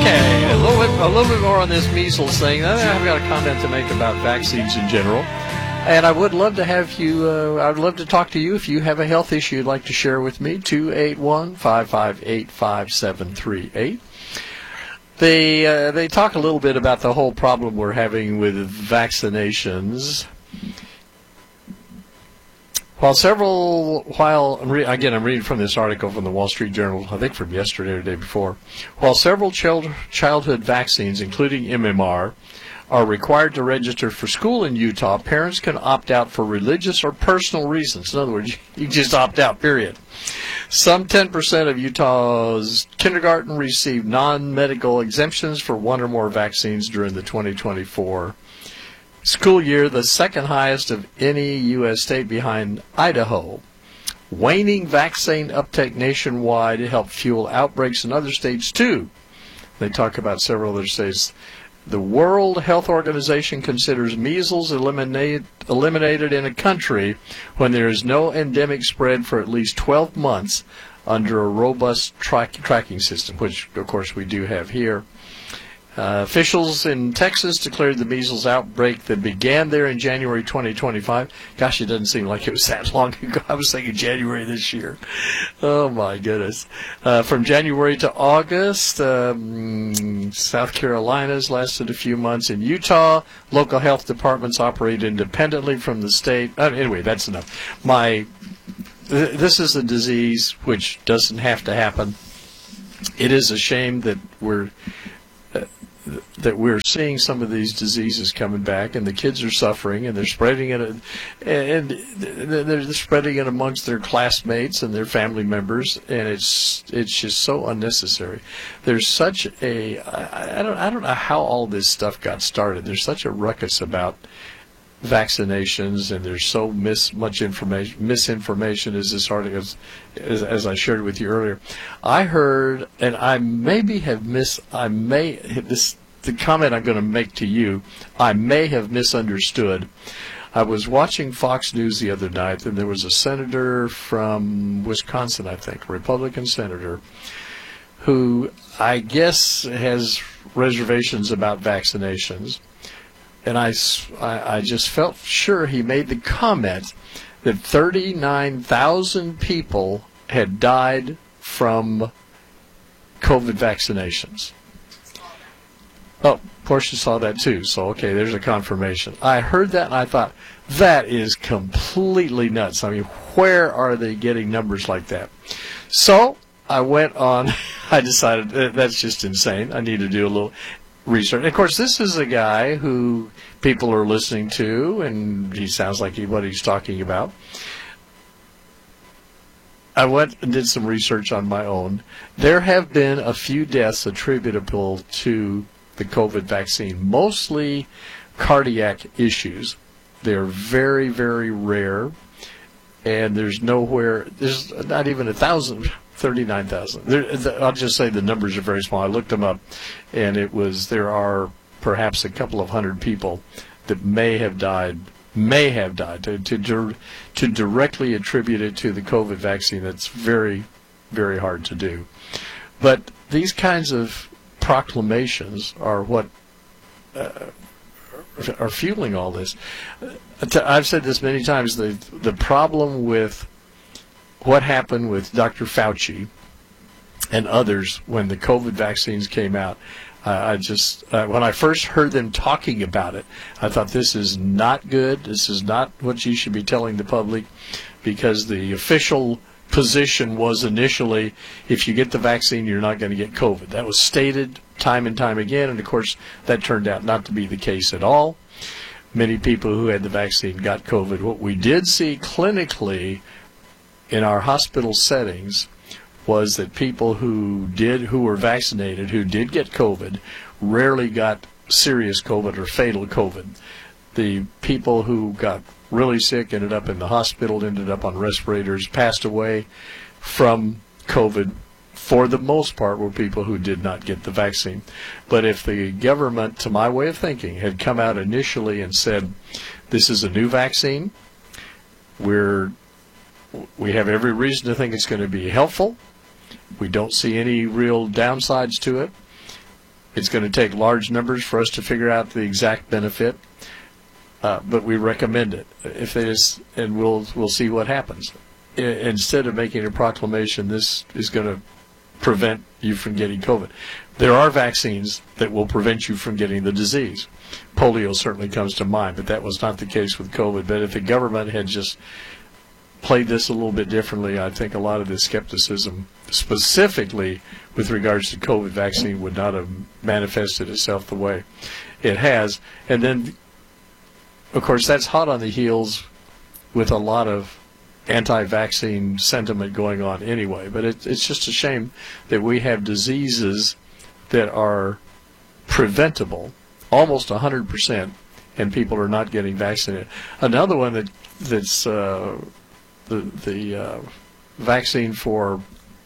Okay, a little bit more on this measles thing. I've got a comment to make about vaccines in general. And I would love to have you, I'd love to talk to you if you have a health issue you'd like to share with me, 281-558-5738. They talk a little bit about the whole problem we're having with vaccinations. I'm reading from this article from the Wall Street Journal, I think from yesterday or the day before. While several childhood vaccines, including MMR, are required to register for school in Utah, parents can opt out for religious or personal reasons. In other words, you just opt out, period. Some 10% of Utah's kindergarten received non-medical exemptions for one or more vaccines during the 2024 school year, the second highest of any U.S. state behind Idaho. Waning vaccine uptake nationwide helped fuel outbreaks in other states, too. They talk about several other states. The World Health Organization considers measles eliminated in a country when there is no endemic spread for at least 12 months under a robust tracking system, which, of course, we do have here. Officials in Texas declared the measles outbreak that began there in January 2025. Gosh, it doesn't seem like it was that long ago. I was thinking January this year. Oh, my goodness. From January to August, South Carolina's lasted a few months. In Utah, local health departments operate independently from the state. Anyway, that's enough. This is a disease which doesn't have to happen. It is a shame that we're seeing some of these diseases coming back, and the kids are suffering, and they're spreading it, and they're spreading it amongst their classmates and their family members, and it's just so unnecessary. There's such a I don't know how all this stuff got started. There's such a ruckus about vaccinations, and there's so much misinformation as this article, as I shared with you earlier. I heard, and the comment I'm going to make to you, I may have misunderstood. I was watching Fox News the other night, and there was a senator from Wisconsin, I think, a Republican senator, who I guess has reservations about vaccinations. And I just felt sure he made the comment that 39,000 people had died from COVID vaccinations. Oh, Portia saw that too, so okay, there's a confirmation. I heard that and I thought, that is completely nuts. I mean, where are they getting numbers like that? So I went on, I decided that's just insane. I need to do a little research. And of course, this is a guy who people are listening to, and he sounds like what he's talking about. I went and did some research on my own. There have been a few deaths attributable to the COVID vaccine, mostly cardiac issues. They're very, very rare, and there's not even 1,000, 39,000. I'll just say the numbers are very small. I looked them up, and there are perhaps a couple of hundred people that may have died. To directly attribute it to the COVID vaccine, that's very, very hard to do. But these kinds of proclamations are what are fueling all this. I've said this many times. The problem with what happened with Dr. Fauci and others when the COVID vaccines came out, when I first heard them talking about it, I thought, this is not good. This is not what you should be telling the public, because the official position was initially, if you get the vaccine, you're not going to get COVID. That was stated time and time again, and of course that turned out not to be the case at all. Many people who had the vaccine got COVID. What we did see clinically in our hospital settings was that people who were vaccinated, who did get COVID, rarely got serious COVID or fatal COVID. The people who got really sick ended up in the hospital, ended up on respirators, passed away from COVID, for the most part, were people who did not get the vaccine. But if the government, to my way of thinking, had come out initially and said, this is a new vaccine, we have every reason to think it's going to be helpful, we don't see any real downsides to it, It's going to take large numbers for us to figure out the exact benefit, but we recommend it. If it is, and we'll see what happens. Instead of making a proclamation, this is going to prevent you from getting COVID. There are vaccines that will prevent you from getting the disease. Polio certainly comes to mind, but that was not the case with COVID. But if the government had just played this a little bit differently, I think a lot of the skepticism, specifically with regards to COVID vaccine, would not have manifested itself the way it has. And then, of course, that's hot on the heels with a lot of anti-vaccine sentiment going on anyway. But it's just a shame that we have diseases that are preventable almost 100%, and people are not getting vaccinated. Another one that's the vaccine for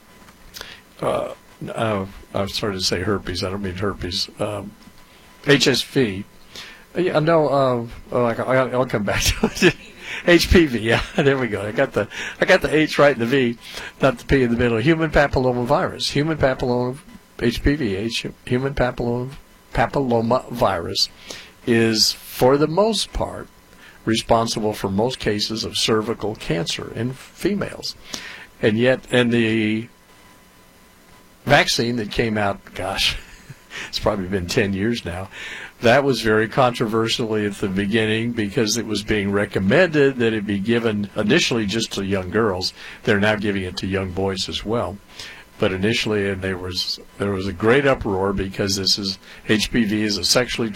I'm sorry to say herpes. I don't mean herpes. HSV. Yeah, no. I'll come back to it. HPV. Yeah, there we go. I got the H right in the V, not the P in the middle. Human papillomavirus. Human papilloma. HPV. Human papilloma virus is, for the most part, responsible for most cases of cervical cancer in females. And yet, the vaccine that came out, gosh, it's probably been 10 years now, that was very controversial at the beginning because it was being recommended that it be given initially just to young girls. They're now giving it to young boys as well. But initially, and there was a great uproar because HPV is a sexually